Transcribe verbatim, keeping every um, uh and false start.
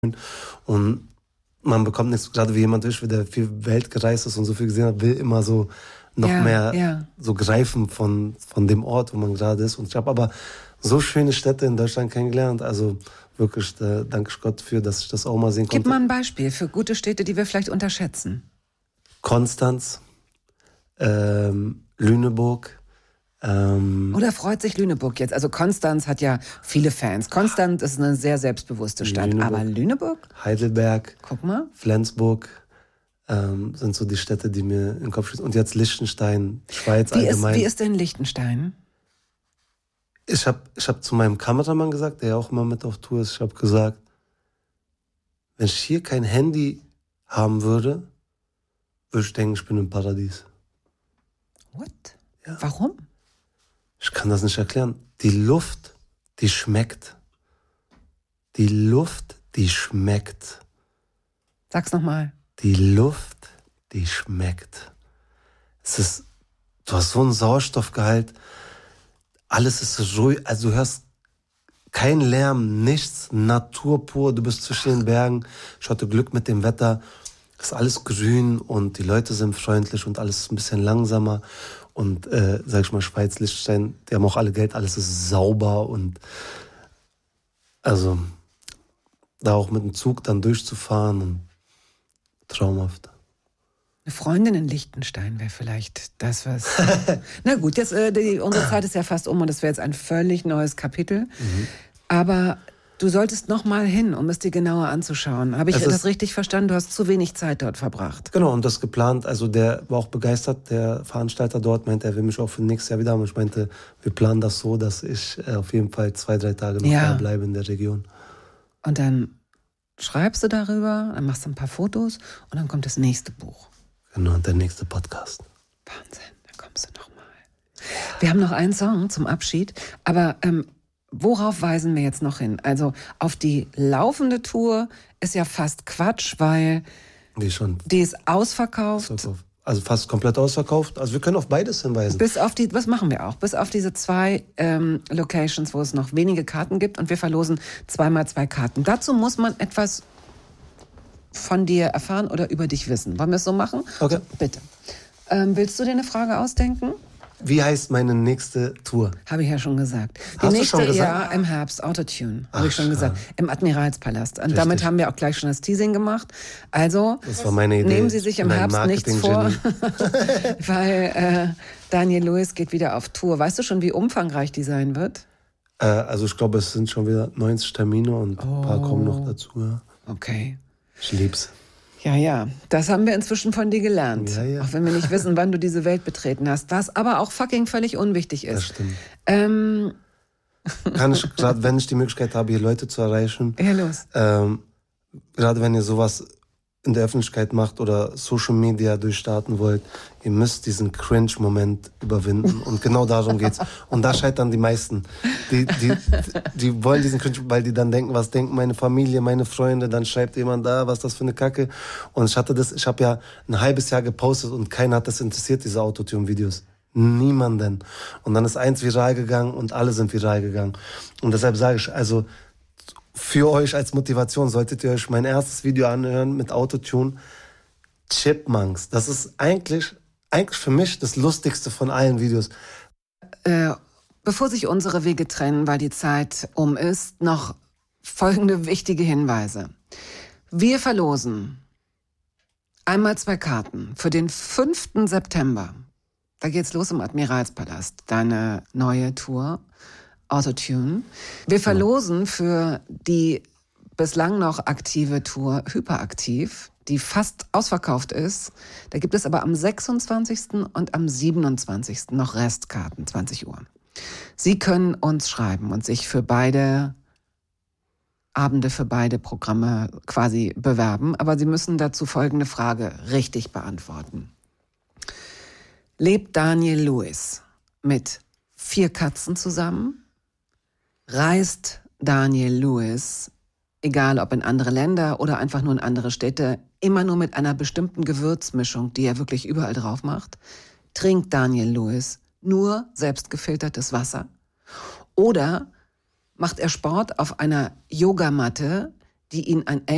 sein. Und man bekommt nichts, gerade wie jemand ist, der viel Welt gereist ist und so viel gesehen hat, will immer so noch ja, mehr ja. so greifen von, von dem Ort, wo man gerade ist. Und ich habe aber so schöne Städte in Deutschland kennengelernt. Also wirklich, da danke ich Gott für, dass ich das auch mal sehen konnte. Gib mal ein Beispiel für gute Städte, die wir vielleicht unterschätzen. Konstanz, ähm, Lüneburg. Ähm, Oder freut sich Lüneburg jetzt? Also Konstanz hat ja viele Fans. Konstanz ist eine sehr selbstbewusste Stadt. Lüneburg, aber Lüneburg? Heidelberg. Guck mal. Flensburg ähm, sind so die Städte, die mir in den Kopf schießen. Und jetzt Liechtenstein, Schweiz wie allgemein. Ist, wie ist denn Liechtenstein? Ich habe ich hab zu meinem Kameramann gesagt, der ja auch immer mit auf Tour ist, ich habe gesagt, wenn ich hier kein Handy haben würde, würde ich denken, ich bin im Paradies. What? Ja. Warum? Ich kann das nicht erklären. Die Luft, die schmeckt. Die Luft, die schmeckt. Sag's nochmal. Die Luft, die schmeckt. Es ist, du hast so einen Sauerstoffgehalt. Alles ist so ruhig. Also du hörst keinen Lärm, nichts. Natur pur. Du bist zwischen den Bergen. Ich hatte Glück mit dem Wetter. Es ist alles grün und die Leute sind freundlich und alles ist ein bisschen langsamer. Und, äh, sag ich mal, Schweiz, Liechtenstein, die haben auch alle Geld, alles ist sauber und also da auch mit dem Zug dann durchzufahren und traumhaft. Eine Freundin in Liechtenstein wäre vielleicht das, was... Na gut, jetzt, äh, die, unsere Zeit ist ja fast um und das wäre jetzt ein völlig neues Kapitel. Mhm. Aber du solltest noch mal hin, um es dir genauer anzuschauen. Habe ich es das richtig verstanden? Du hast zu wenig Zeit dort verbracht. Genau, und das geplant. Also der war auch begeistert, der Veranstalter dort meinte, er will mich auch für nächstes Jahr wieder haben. Ich meinte, wir planen das so, dass ich äh, auf jeden Fall zwei, drei Tage noch ja. da bleibe in der Region. Und dann schreibst du darüber, dann machst du ein paar Fotos und dann kommt das nächste Buch. Genau, und der nächste Podcast. Wahnsinn, dann kommst du noch mal. Wir haben noch einen Song zum Abschied, aber ähm, worauf weisen wir jetzt noch hin? Also auf die laufende Tour ist ja fast Quatsch, weil die, schon die ist ausverkauft. ausverkauft. Also fast komplett ausverkauft. Also wir können auf beides hinweisen. Bis auf die, was machen wir auch? Bis auf diese zwei ähm, Locations, wo es noch wenige Karten gibt und wir verlosen zweimal zwei Karten. Dazu muss man etwas von dir erfahren oder über dich wissen. Wollen wir es so machen? Okay. So, bitte. Ähm, willst du dir eine Frage ausdenken? Wie heißt meine nächste Tour? Habe ich ja schon gesagt. Die Hast nächste, du schon gesagt? ja, im Herbst, Autotune. Habe ich schon Ach, gesagt. Im Admiralspalast. Und Richtig. damit haben wir auch gleich schon das Teasing gemacht. Also, das war meine Idee. Nehmen Sie sich im Herbst nichts vor, Marketing-Genie. weil äh, Daniel Lewis geht wieder auf Tour. Weißt du schon, wie umfangreich die sein wird? Äh, also ich glaube, es sind schon wieder neunzig Termine und ein Oh. paar kommen noch dazu. Ja. Okay. Ich lieb's. Ja, ja, das haben wir inzwischen von dir gelernt. Ja, ja. Auch wenn wir nicht wissen, wann du diese Welt betreten hast. Was aber auch fucking völlig unwichtig ist. Das stimmt. Ähm, Kann ich, gerade wenn ich die Möglichkeit habe, hier Leute zu erreichen, ja, los. ähm, gerade wenn ihr sowas in der Öffentlichkeit macht oder Social Media durchstarten wollt, ihr müsst diesen Cringe-Moment überwinden. Und genau darum geht's. Und da scheitern die meisten. Die, die, die wollen diesen Cringe, weil die dann denken, was denken meine Familie, meine Freunde, dann schreibt jemand da, was ist das für eine Kacke. Und ich hatte das, ich habe ja ein halbes Jahr gepostet und keiner hat das interessiert, diese Autotune-Videos. Niemanden. Und dann ist eins viral gegangen und alle sind viral gegangen. Und deshalb sage ich, also, für euch als Motivation solltet ihr euch mein erstes Video anhören mit Autotune. Chipmunks. Das ist eigentlich, eigentlich für mich das lustigste von allen Videos. Äh, bevor sich unsere Wege trennen, weil die Zeit um ist, noch folgende wichtige Hinweise. Wir verlosen einmal zwei Karten für den fünften September. Da geht's los im Admiralspalast. Deine neue Tour. Autotune. Wir verlosen für die bislang noch aktive Tour Hyperaktiv, die fast ausverkauft ist. Da gibt es aber am sechsundzwanzigsten und am siebenundzwanzigsten noch Restkarten, zwanzig Uhr. Sie können uns schreiben und sich für beide Abende, für beide Programme quasi bewerben, aber Sie müssen dazu folgende Frage richtig beantworten. Lebt Daniel Lewis mit vier Katzen zusammen? Reist Daniel Lewis, egal ob in andere Länder oder einfach nur in andere Städte, immer nur mit einer bestimmten Gewürzmischung, die er wirklich überall drauf macht? Trinkt Daniel Lewis nur selbstgefiltertes Wasser? Oder macht er Sport auf einer Yogamatte, die ihn ein